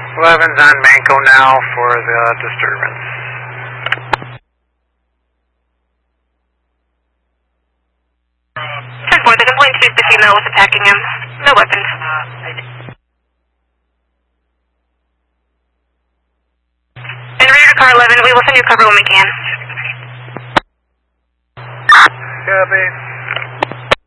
11's on Manco now for the disturbance. 10-4, the complaint states the female was attacking him. No weapons. In rear to car 11, we will send you cover when we can. Copy.